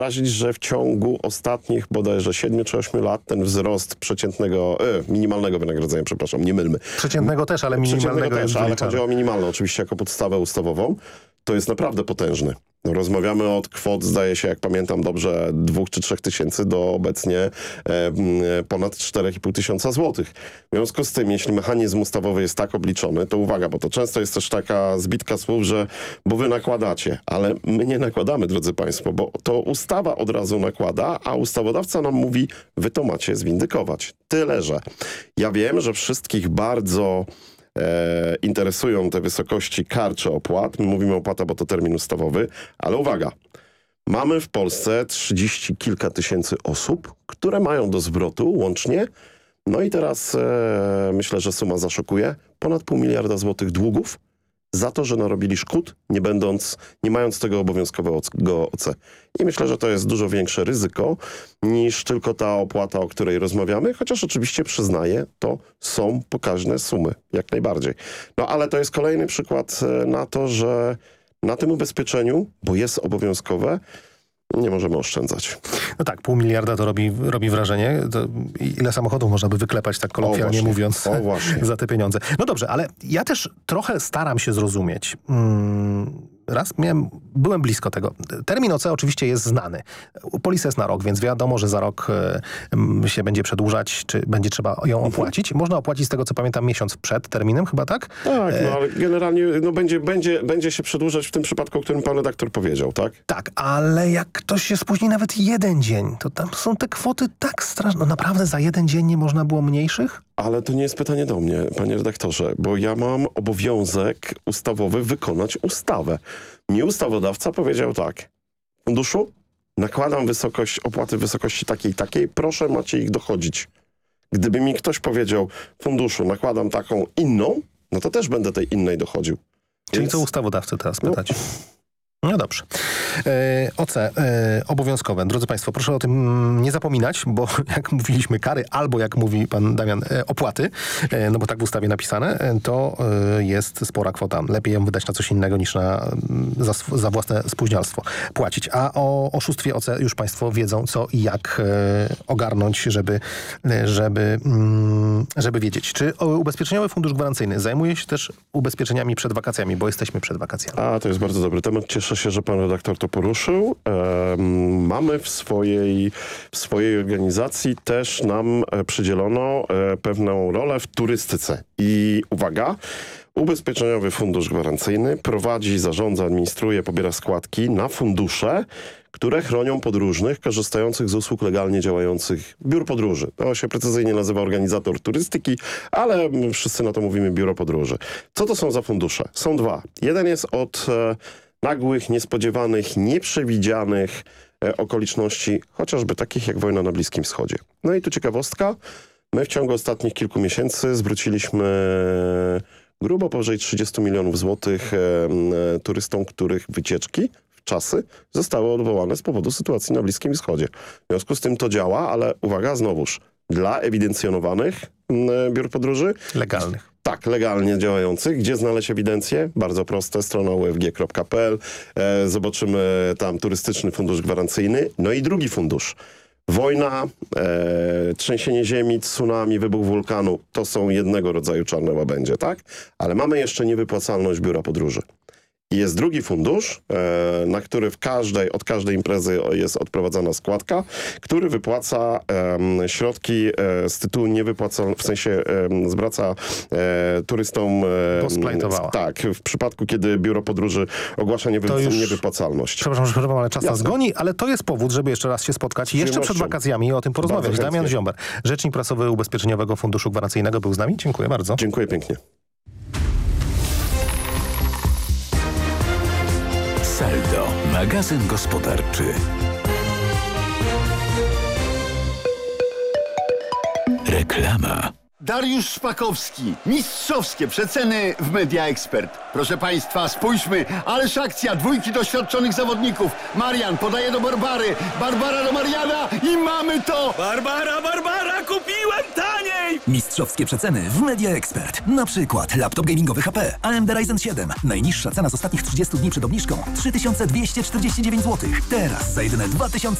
zauważyć, że w ciągu ostatnich bodajże 7 czy 8 lat ten wzrost minimalnego wynagrodzenia, przepraszam, nie mylmy. Przeciętnego też, ale minimalnego też, ale chodzi o minimalne oczywiście jako podstawę ustawową. To jest naprawdę potężny. Rozmawiamy od kwot, zdaje się, jak pamiętam dobrze, 2 czy 3 tysięcy do obecnie ponad 4,5 tysiąca złotych. W związku z tym, jeśli mechanizm ustawowy jest tak obliczony, to uwaga, bo to często jest też taka zbitka słów, że bo wy nakładacie, ale my nie nakładamy, drodzy państwo, bo to ustawa od razu nakłada, a ustawodawca nam mówi, wy to macie zwindykować. Tyle, że ja wiem, że wszystkich bardzo interesują te wysokości kar czy opłat. My mówimy opłata, bo to termin ustawowy, ale uwaga, mamy w Polsce 30 kilka tysięcy osób, które mają do zwrotu łącznie, no i teraz myślę, że suma zaszokuje, ponad 0,5 miliarda złotych długów za to, że narobili szkód, nie mając tego obowiązkowego OC. I myślę, że to jest dużo większe ryzyko niż tylko ta opłata, o której rozmawiamy, chociaż oczywiście przyznaję, to są pokaźne sumy, jak najbardziej. No ale to jest kolejny przykład na to, że na tym ubezpieczeniu, bo jest obowiązkowe, nie możemy oszczędzać. No tak, 0,5 miliarda to robi wrażenie. To ile samochodów można by wyklepać, tak kolokwialnie mówiąc, za te pieniądze. No dobrze, ale ja też trochę staram się zrozumieć. Byłem blisko tego. Termin OC oczywiście jest znany. Polisa jest na rok, więc wiadomo, że za rok się będzie przedłużać, czy będzie trzeba ją opłacić. Można opłacić, z tego co pamiętam, miesiąc przed terminem chyba, tak? Tak, no ale generalnie będzie się przedłużać w tym przypadku, o którym pan redaktor powiedział, tak? Tak, ale jak ktoś się spóźni nawet 1 dzień, to tam są te kwoty tak straszne. No naprawdę za 1 dzień nie można było mniejszych? Ale to nie jest pytanie do mnie, panie redaktorze, bo ja mam obowiązek ustawowy wykonać ustawę. Mi ustawodawca powiedział tak, funduszu, nakładam opłaty w wysokości takiej, proszę, macie ich dochodzić. Gdyby mi ktoś powiedział, funduszu, nakładam taką inną, no to też będę tej innej dochodził. Czyli co ustawodawcy teraz pytać? No dobrze. OC obowiązkowe. Drodzy państwo, proszę o tym nie zapominać, bo jak mówiliśmy kary, albo jak mówi pan Damian, opłaty, no bo tak w ustawie napisane, to jest spora kwota. Lepiej ją wydać na coś innego niż za własne spóźnialstwo płacić. A o oszustwie OC już państwo wiedzą, co i jak ogarnąć, żeby wiedzieć. Czy Ubezpieczeniowy Fundusz Gwarancyjny zajmuje się też ubezpieczeniami przed wakacjami, bo jesteśmy przed wakacjami. A, to jest bardzo dobry temat. Cieszę się, że pan redaktor to poruszył. Mamy w swojej organizacji też nam przydzielono pewną rolę w turystyce. I uwaga, Ubezpieczeniowy Fundusz Gwarancyjny prowadzi, zarządza, administruje, pobiera składki na fundusze, które chronią podróżnych korzystających z usług legalnie działających biur podróży. To się precyzyjnie nazywa organizator turystyki, ale wszyscy na to mówimy biuro podróży. Co to są za fundusze? Są 2. Jeden jest od nagłych, niespodziewanych, nieprzewidzianych okoliczności, chociażby takich jak wojna na Bliskim Wschodzie. No i tu ciekawostka. My w ciągu ostatnich kilku miesięcy zwróciliśmy grubo powyżej 30 milionów złotych turystom, których wycieczki w czasy zostały odwołane z powodu sytuacji na Bliskim Wschodzie. W związku z tym to działa, ale uwaga, znowuż, dla ewidencjonowanych biur podróży. Legalnych. Tak, legalnie działających. Gdzie znaleźć ewidencję? Bardzo proste, strona ufg.pl. Zobaczymy tam Turystyczny Fundusz Gwarancyjny. No i drugi fundusz. Wojna, trzęsienie ziemi, tsunami, wybuch wulkanu. To są jednego rodzaju czarne łabędzie, tak? Ale mamy jeszcze niewypłacalność biura podróży. I jest drugi fundusz, na który od każdej imprezy jest odprowadzana składka, który wypłaca środki z tytułu niewypłacalności, w sensie zwraca turystom... Tak, w przypadku, kiedy biuro podróży ogłasza niewypłacalność. Przepraszam, że przerwam, ale czas nas goni, ale to jest powód, żeby jeszcze raz się spotkać i jeszcze przed wakacjami i o tym porozmawiać. Damian Ziomber, rzecznik prasowy Ubezpieczeniowego Funduszu Gwarancyjnego był z nami. Dziękuję bardzo. Dziękuję pięknie. Saldo, magazyn gospodarczy. Reklama. Dariusz Szpakowski. Mistrzowskie przeceny w Media Expert. Proszę Państwa, spójrzmy, ależ akcja, 2 doświadczonych zawodników. Marian podaje do Barbary, Barbara do Mariana i mamy to! Barbara, kupiłem taniej! taniej! Mistrzowskie przeceny w Media Expert. Na przykład laptop gamingowy HP AMD Ryzen 7. Najniższa cena z ostatnich 30 dni przed obniżką 3249 zł. Teraz za jedyne 2000